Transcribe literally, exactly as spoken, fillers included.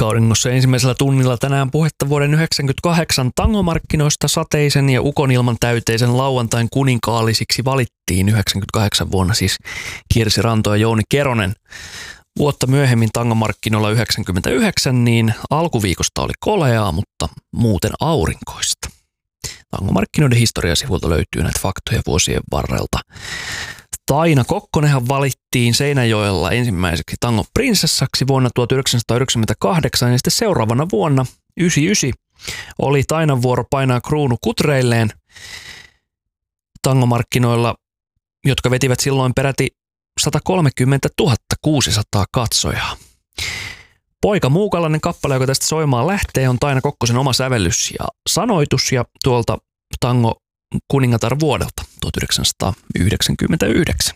Keskiauringossa ensimmäisellä tunnilla tänään puhetta vuoden yhdeksänkymmentäkahdeksan tangomarkkinoista. Sateisen ja ukonilman täyteisen lauantain kuninkaallisiksi valittiin yhdeksänkymmentäkahdeksan vuonna siis Kirsi Ranto ja Jouni Keronen. Vuotta myöhemmin tangomarkkinoilla yhdeksänkymmentäyhdeksän, niin alkuviikosta oli koleaa, mutta muuten aurinkoista. Tangomarkkinoiden historiasivuilta löytyy näitä faktoja vuosien varrelta. Taina Kokkonenhan valittiin Seinäjoella ensimmäiseksi tangon prinsessaksi vuonna tuhatyhdeksänsataayhdeksänkymmentäkahdeksan ja sitten seuraavana vuonna yhdeksänkymmentäyhdeksän oli Tainan vuoro painaa kruunu kutreilleen tangomarkkinoilla, jotka vetivät silloin peräti satakolmekymmentätuhatta kuusisataa katsojaa. Poika Muukalainen kappale, joka tästä soimaan lähtee, on Taina Kokkosen oma sävellys ja sanoitus ja tuolta tango kuningatar vuodelta tuhatyhdeksänsataayhdeksänkymmentäyhdeksän.